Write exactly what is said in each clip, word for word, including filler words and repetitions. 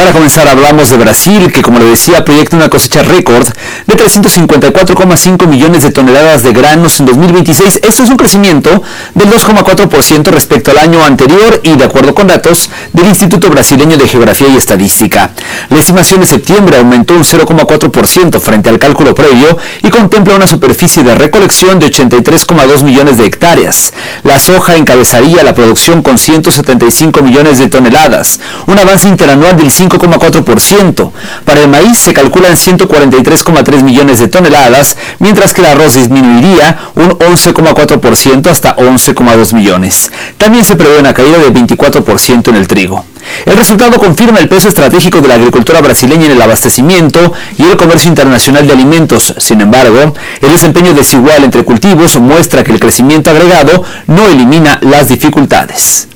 Para comenzar hablamos de Brasil, que como le decía proyecta una cosecha récord de trescientos cincuenta y cuatro coma cinco millones de toneladas de granos en dos mil veintiséis. Esto es un crecimiento del dos coma cuatro por ciento respecto al año anterior y de acuerdo con datos del Instituto Brasileño de Geografía y Estadística. La estimación de septiembre aumentó un cero coma cuatro por ciento frente al cálculo previo y contempla una superficie de recolección de ochenta y tres coma dos millones de hectáreas. La soja encabezaría la producción con ciento setenta y cinco millones de toneladas, un avance interanual del cinco coma cuatro por ciento. Para el maíz se calculan ciento cuarenta y tres coma tres millones de toneladas, mientras que el arroz disminuiría un once coma cuatro por ciento hasta once coma dos millones. También se prevé una caída del veinticuatro por ciento en el trigo. El resultado confirma el peso estratégico de la agricultura brasileña en el abastecimiento y el comercio internacional de alimentos. Sin embargo, el desempeño desigual entre cultivos muestra que el crecimiento agregado no elimina las dificultades.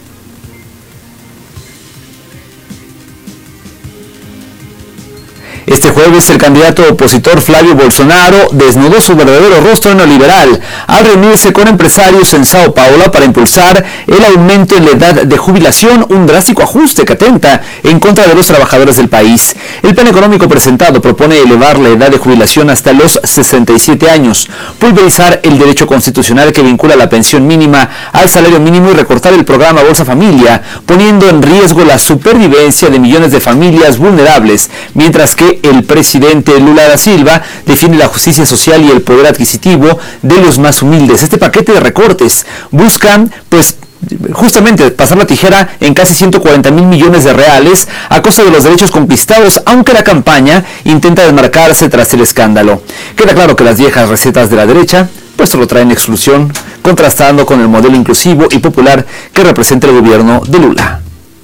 Este jueves, el candidato opositor Flavio Bolsonaro desnudó su verdadero rostro neoliberal al reunirse con empresarios en Sao Paulo para impulsar el aumento en la edad de jubilación, un drástico ajuste que atenta en contra de los trabajadores del país. El plan económico presentado propone elevar la edad de jubilación hasta los sesenta y siete años, pulverizar el derecho constitucional que vincula la pensión mínima al salario mínimo y recortar el programa Bolsa Familia, poniendo en riesgo la supervivencia de millones de familias vulnerables, mientras que el presidente Lula da Silva defiende la justicia social y el poder adquisitivo de los más humildes. Este paquete de recortes buscan, pues, justamente pasar la tijera en casi ciento cuarenta mil millones de reales a costa de los derechos conquistados, aunque la campaña intenta desmarcarse tras el escándalo. Queda claro que las viejas recetas de la derecha pues solo traen exclusión, contrastando con el modelo inclusivo y popular que representa el gobierno de Lula.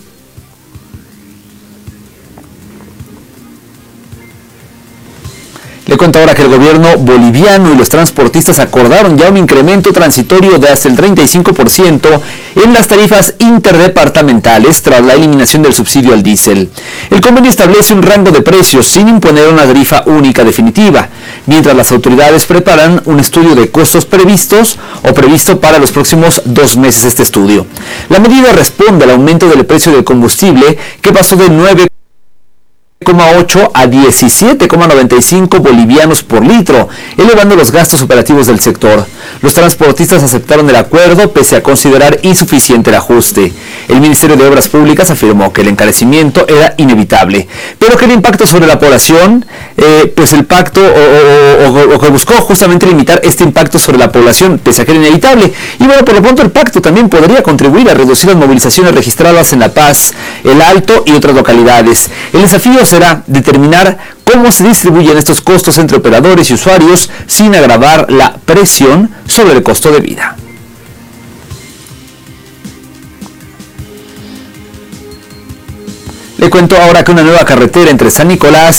Le cuento ahora que el gobierno boliviano y los transportistas acordaron ya un incremento transitorio de hasta el treinta y cinco por ciento en las tarifas interdepartamentales tras la eliminación del subsidio al diésel. El convenio establece un rango de precios sin imponer una tarifa única definitiva, mientras las autoridades preparan un estudio de costos previstos o previsto para los próximos dos meses este estudio. La medida responde al aumento del precio del combustible que pasó de nueve coma ocho a diecisiete coma noventa y cinco bolivianos por litro, elevando los gastos operativos del sector. Los transportistas aceptaron el acuerdo pese a considerar insuficiente el ajuste. El Ministerio de Obras Públicas afirmó que el encarecimiento era inevitable, pero que el impacto sobre la población, eh, pues el pacto o, o, o, o que buscó justamente limitar este impacto sobre la población pese a que era inevitable. Y bueno, por lo pronto el pacto también podría contribuir a reducir las movilizaciones registradas en La Paz, El Alto y otras localidades. El desafío será determinar cómo se distribuyen estos costos entre operadores y usuarios sin agravar la presión sobre el costo de vida. Le cuento ahora que una nueva carretera entre San Nicolás